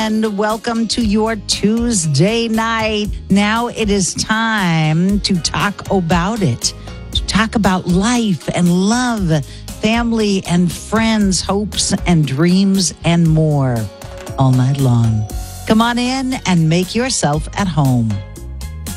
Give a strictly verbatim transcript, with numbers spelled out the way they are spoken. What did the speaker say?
and welcome to your Tuesday night. Now it is time to talk about it, to talk about life and love, family and friends, hopes and dreams, and more all night long. Come on in and make yourself at home.